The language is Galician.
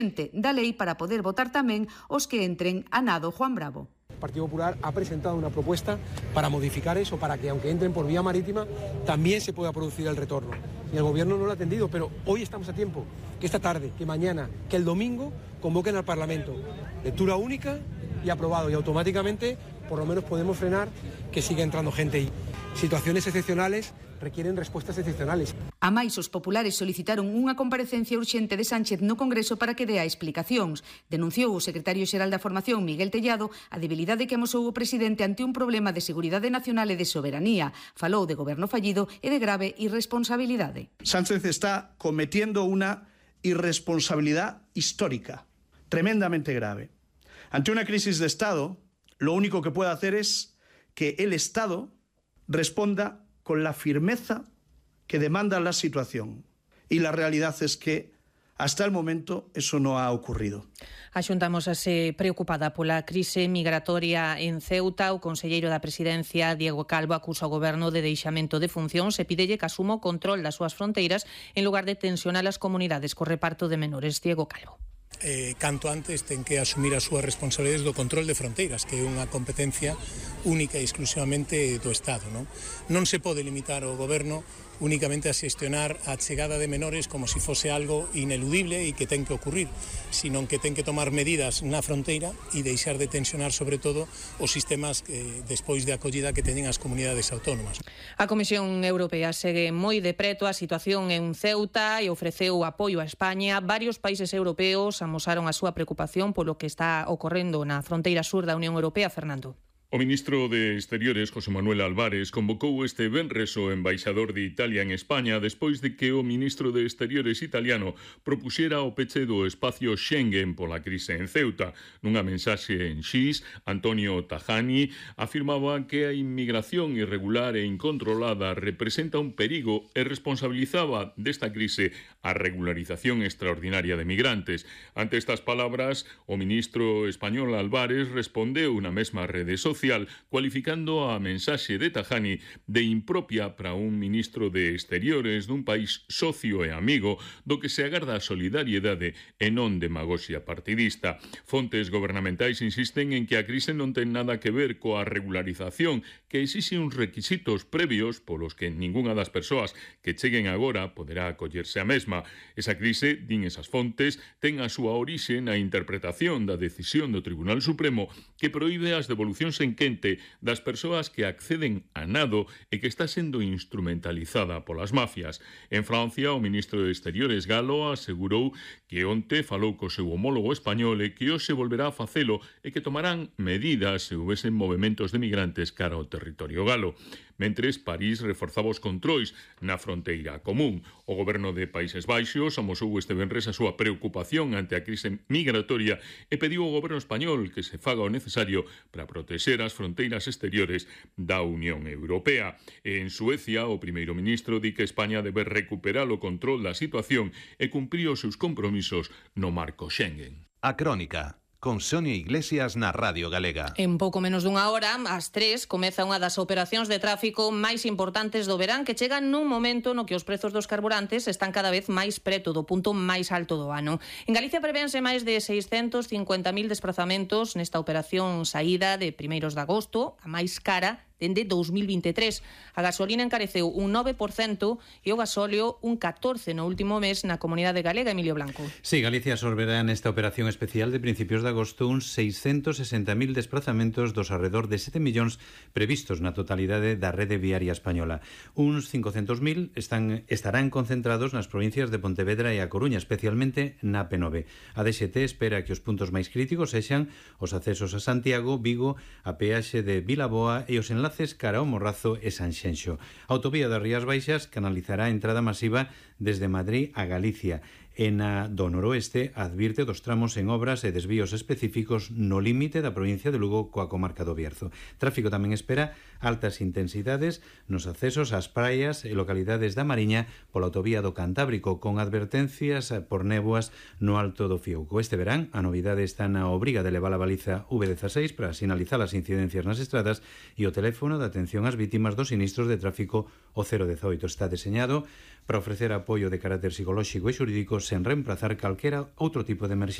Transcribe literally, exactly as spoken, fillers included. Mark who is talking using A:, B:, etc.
A: da lei para poder votar tamén os que entren a nado. Juan Bravo.
B: El Partido Popular ha presentado una propuesta para modificar eso, para que aunque entren por vía marítima, también se pueda producir el retorno. Y el Gobierno no lo ha atendido, pero hoy estamos a tiempo, que esta tarde, que mañana, que el domingo convoquen al Parlamento. Lectura única y aprobado, y automáticamente por lo menos podemos frenar que siga entrando gente. Y situaciones excepcionales requieren respuestas excepcionales.
A: A máis, os populares solicitaron unha comparecencia urxente de Sánchez no Congreso para que dea explicacións. Denunciou o secretario xeral da Formación, Miguel Tellado, a debilidade que amosou o presidente ante un problema de seguridade nacional e de soberanía. Falou de goberno fallido e de grave irresponsabilidade.
C: Sánchez está cometiendo una irresponsabilidad histórica, tremendamente grave. Ante una crisis de Estado, lo único que puede hacer es que el Estado responda con la firmeza que demanda la situación. Y la realidad es que hasta el momento eso no ha ocurrido.
D: A Xunta amosase preocupada pola crise migratoria en Ceuta. O conselleiro da Presidencia, Diego Calvo, acusa o goberno de deixamento de funcións e pídelle que asuma o control das súas fronteiras en lugar de tensionar as comunidades co reparto de menores. Diego Calvo.
E: Eh, canto antes ten que asumir as súas responsabilidades do control de fronteiras, que é unha competencia única e exclusivamente do Estado, non? Non se pode limitar o goberno únicamente a xestionar a chegada de menores como se fose algo ineludible e que ten que ocurrir, sino que ten que tomar medidas na fronteira e deixar de tensionar sobre todo os sistemas que, despois de acollida que teñen as comunidades autónomas.
D: A Comisión Europea segue moi de preto a situación en Ceuta e ofreceu apoio a España. Varios países europeos amosaron a súa preocupación polo que está ocorrendo na fronteira sur da Unión Europea. Fernando.
F: O ministro de Exteriores, José Manuel Álvarez, convocou este venres o embaixador de Italia en España despois de que o ministro de Exteriores italiano propuxera o peche do espacio Schengen pola crise en Ceuta. Nunha mensaxe en X, Antonio Tajani afirmaba que a inmigración irregular e incontrolada representa un perigo e responsabilizaba desta crise a regularización extraordinaria de migrantes. Ante estas palabras, o ministro español Álvarez respondeu na mesma rede social cualificando a mensaxe de Tajani de impropia para un ministro de Exteriores dun país socio e amigo do que se agarda a solidariedade e non demagoxia partidista. Fontes gobernamentais insisten en que a crise non ten nada que ver coa regularización, que exixe uns requisitos previos polos que ningunha das persoas que cheguen agora poderá acollerse a mesma. Esa crise, din esas fontes, ten a súa orixe na interpretación da decisión do Tribunal Supremo que proíbe as devolucións en quente das persoas que acceden a nado e que está sendo instrumentalizada polas mafias. En Francia, o ministro de Exteriores Galo asegurou que onte falou co seu homólogo español e que hoxe volverá a facelo e que tomarán medidas se houvesen movementos de migrantes cara ao territorio galo. Mentres, París reforzaba os controis na fronteira común. O goberno de Países Baixos amosou este venres a súa preocupación ante a crise migratoria e pediu ao goberno español que se faga o necesario para protexer as fronteiras exteriores da Unión Europea. En Suecia, o primeiro ministro di que España debe recuperar o control da situación e cumprir os seus compromisos no marco Schengen.
G: A Crónica, con Sonia Iglesias na Radio Galega.
D: En pouco menos dunha hora, ás tres, comeza unha das operacións de tráfico máis importantes do verán, que chega nun momento no que os prezos dos carburantes están cada vez máis preto do punto máis alto do ano. En Galicia prevénse máis de seiscentos cincuenta mil desplazamentos nesta operación saída de primeiros de agosto, a máis cara dende dous mil vinte e tres. A gasolina encareceu un nove por cento e o gasóleo un catorce por cento no último mes na comunidade galega. Emilio Blanco.
H: Sí, Galicia absorberá nesta operación especial de principios de agosto uns seiscentos sesenta mil desplazamentos dos alrededor de sete millóns previstos na totalidade da rede viaria española. Uns cincocentos mil están, estarán concentrados nas provincias de Pontevedra e A Coruña, especialmente na P nove. A D X T espera que os puntos máis críticos sexan os accesos a Santiago, Vigo, a peaxe de Vilaboa e os enlaces cara ao Morrazo e Sanxenxo. A autovía das Rías Baixas canalizará a entrada masiva desde Madrid a Galicia. En a do noroeste advirte dos tramos en obras e desvíos específicos no límite da provincia de Lugo coa comarca do Bierzo. Tráfico tamén espera altas intensidades nos accesos ás praias e localidades da Mariña pola autovía do Cantábrico, con advertencias por néboas no Alto do Fiouco. Este verán, a novidade está na obriga de levar a baliza V dezasseis para sinalizar as incidencias nas estradas e o teléfono de atención ás vítimas dos sinistros de tráfico o cero dezaoito está deseñado para ofrecer apoio de carácter psicolóxico e xurídico sen reemplazar calquera outro tipo de emerxencia.